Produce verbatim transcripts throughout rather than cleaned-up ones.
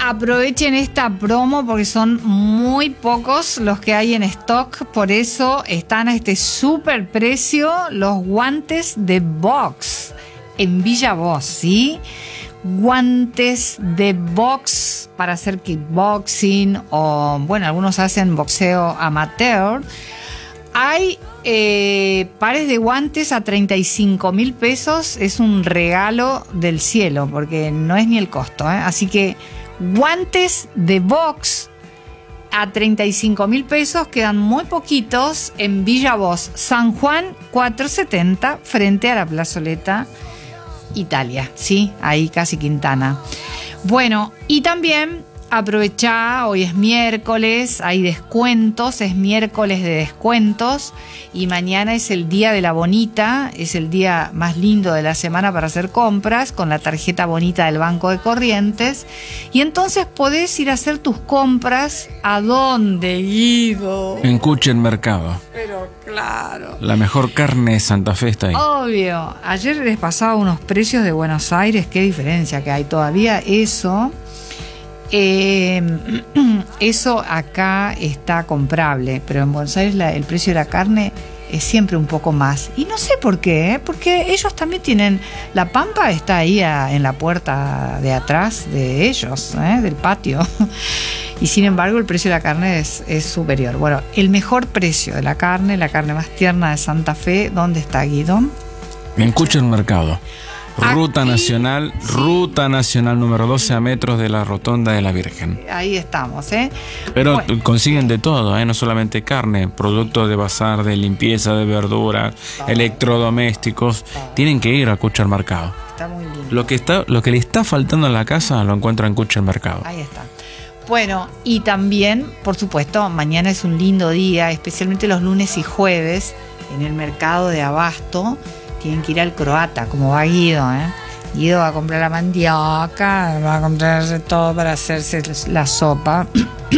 aprovechen esta promo porque son muy pocos los que hay en stock. Por eso están a este super precio los guantes de box en Villa Voz, ¿sí? Guantes de box para hacer kickboxing o, bueno, algunos hacen boxeo amateur. Hay eh, pares de guantes a treinta y cinco mil pesos. Es un regalo del cielo porque no es ni el costo, ¿eh? Así que guantes de box a treinta y cinco mil pesos. Quedan muy poquitos en Villa Voz, San Juan cuatrocientos setenta, frente a la plazoleta Italia, ¿sí? Ahí casi Quintana. Bueno, y también aprovechá, hoy es miércoles, hay descuentos, es miércoles de descuentos y mañana es el día de la bonita, es el día más lindo de la semana para hacer compras con la tarjeta bonita del Banco de Corrientes y entonces podés ir a hacer tus compras. ¿A dónde, Guido? En Kucher Mercado. Pero claro. La mejor carne de Santa Fe está ahí. Obvio. Ayer les pasaba unos precios de Buenos Aires, qué diferencia que hay todavía eso. Eh, eso acá está comprable, pero en Buenos Aires la, el precio de la carne es siempre un poco más. Y no sé por qué, ¿eh? Porque ellos también tienen... La Pampa está ahí a, en la puerta de atrás de ellos, ¿eh? Del patio. Y sin embargo el precio de la carne es, es superior. Bueno, el mejor precio de la carne, la carne más tierna de Santa Fe, ¿dónde está, Guido? En Kucher Mercado. Ruta Aquí, nacional, sí. Ruta nacional número doce a metros de la Rotonda de la Virgen. Ahí estamos, ¿eh? Pero bueno. Consiguen de todo, ¿eh? No solamente carne, productos de bazar, de limpieza, de verdura, todo. Electrodomésticos. Todo. Tienen que ir a Kucher Mercado. Está muy lindo. Lo que está, lo que le está faltando en la casa lo encuentra en Kucher Mercado. Ahí está. Bueno, y también, por supuesto, mañana es un lindo día, especialmente los lunes y jueves, en el mercado de Abasto. Tienen que ir al Croata, como va Guido, ¿eh? Guido va a comprar la mandioca, va a comprarse todo para hacerse la sopa.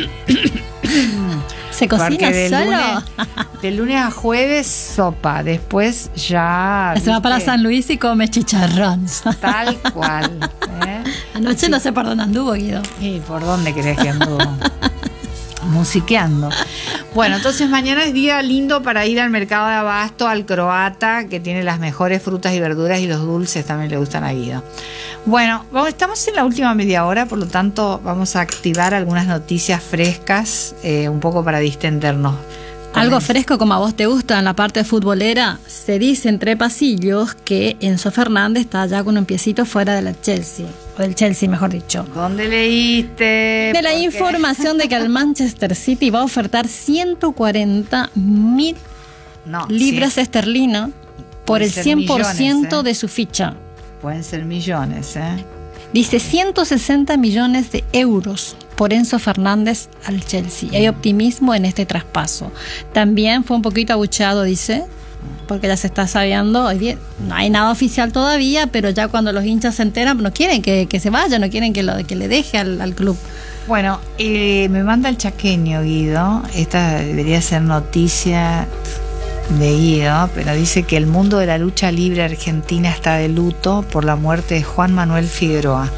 ¿Se cocina del solo? Lunes, de lunes a jueves, sopa. Después ya... Se va para San Luis y come chicharrón. Tal cual. ¿eh? Anoche sí. No sé por dónde anduvo, Guido. ¿Y por dónde querés que anduvo? Musiqueando. Bueno, entonces mañana es día lindo para ir al mercado de Abasto, al Croata, que tiene las mejores frutas y verduras y los dulces también le gustan a Guido. Bueno, vamos, estamos en la última media hora, por lo tanto vamos a activar algunas noticias frescas, eh, un poco para distendernos. Algo fresco como a vos te gusta en la parte futbolera. Se dice entre pasillos que Enzo Fernández está ya con un piecito fuera de la Chelsea, o del Chelsea mejor dicho. ¿Dónde leíste? De la información de que el Manchester City va a ofertar ciento cuarenta mil no, libras sí. esterlinas por el cien por ciento millones, ¿eh? de su ficha. Pueden ser millones, ¿eh? Dice ciento sesenta millones de euros por Enzo Fernández al Chelsea. Hay optimismo en este traspaso. También fue un poquito abucheado, dice, porque ya se está sabiendo. Hoy día no hay nada oficial todavía, pero ya cuando los hinchas se enteran, no quieren que, que se vaya, no quieren que, lo, que le deje al, al club. Bueno, eh, me manda el chaqueño, Guido. Esta debería ser noticia de Guido, pero dice que el mundo de la lucha libre argentina está de luto por la muerte de Juan Manuel Figueroa,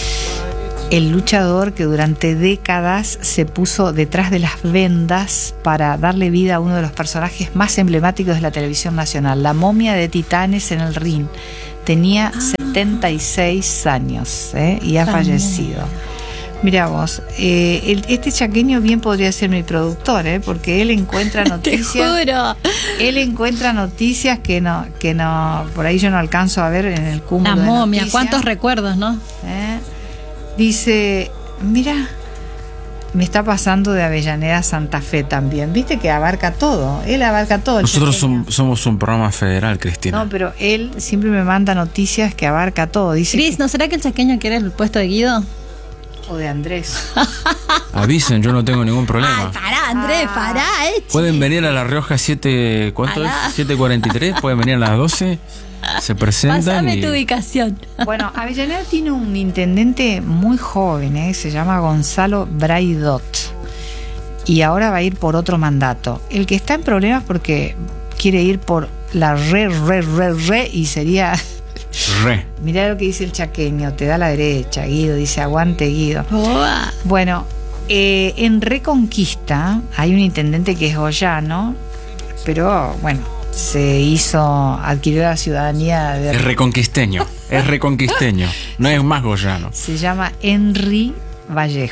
el luchador que durante décadas se puso detrás de las vendas para darle vida a uno de los personajes más emblemáticos de la televisión nacional, la momia de Titanes en el ring. Tenía ah. setenta y seis años, ¿eh? Y ha También. fallecido. Mira vos, eh, el, este chaqueño bien podría ser mi productor, ¿eh? Porque él encuentra noticias. Te juro. Él encuentra noticias que no, que no, por ahí yo no alcanzo a ver en el cúmulo. La de momia, noticias. ¿Cuántos recuerdos, no? ¿Eh? Dice, mira, me está pasando de Avellaneda a Santa Fe también. Viste que abarca todo. Él abarca todo. Nosotros som, somos un programa federal, Cristina. No, pero él siempre me manda noticias que abarca todo. Dice Cris, que... ¿no será que el chaqueño quiere el puesto de Guido? O de Andrés. Avisen, yo no tengo ningún problema. Ay, pará, Andrés, Ah. pará. Eh, Pueden venir a La Rioja siete, ¿cuánto Pará. es? siete cuarenta y tres, pueden venir a las doce, se presentan. Pásame y... tu ubicación. Bueno, Avellaneda tiene un intendente muy joven, ¿eh? Se llama Gonzalo Braidot. Y ahora va a ir por otro mandato. El que está en problemas porque quiere ir por la re, re, re, re y sería Re. Mirá lo que dice el chaqueño, te da la derecha, Guido, dice aguante Guido. Boa. Bueno, eh, en Reconquista hay un intendente que es goyano, pero bueno, se hizo, adquirió la ciudadanía de... Es reconquisteño, es reconquisteño, no es más goyano. Se llama Henry Vallejo.